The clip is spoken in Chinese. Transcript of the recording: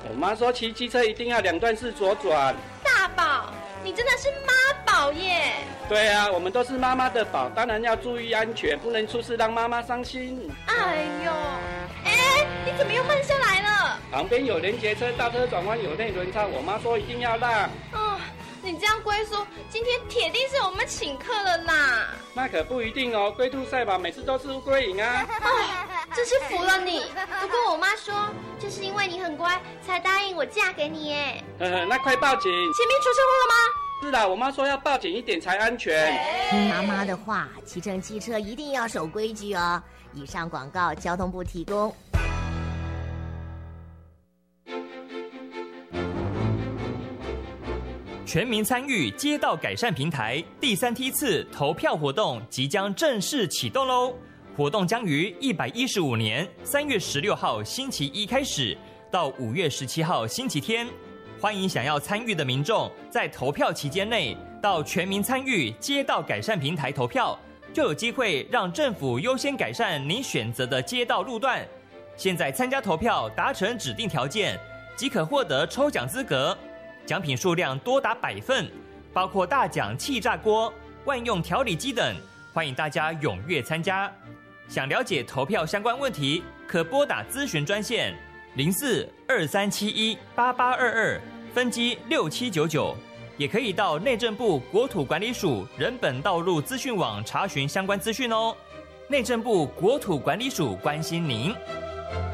我妈说骑机车一定要2段式左转。 大宝，你真的是妈宝耶！ 对啊，我们都是妈妈的宝，当然要注意安全，不能出事让妈妈伤心。 哎呦，你怎么又慢下来了？ 旁边有连结车，大车转弯有内轮差，我妈说一定要让。 哦，你这样龟叔，今天铁定是我们请客了啦。 那可不一定哦，龟兔赛跑每次都是乌龟赢啊。 真是服了你。不过我妈说，就是因为你很乖，才答应我嫁给你耶。 那快报警！ 前面出车祸了吗？ 是啦，我妈说要报警一点才安全。 听妈妈的话，骑乘机车一定要守规矩哦。以上广告交通部提供。 全民参与街道改善平台第3梯次投票活动即将正式启动喽！活动将于115年3月16号星期一开始，到5月17号星期天。欢迎想要参与的民众在投票期间内到全民参与街道改善平台投票，就有机会让政府优先改善你选择的街道路段。现在参加投票达成指定条件，即可获得抽奖资格。奖品数量多达100份，包括大奖气炸锅、万用调理机等，欢迎大家踊跃参加。想了解投票相关问题，可拨打咨询专线0423718822，分机6799，也可以到内政部国土管理署人本道路资讯网查询相关资讯哦。内政部国土管理署关心您。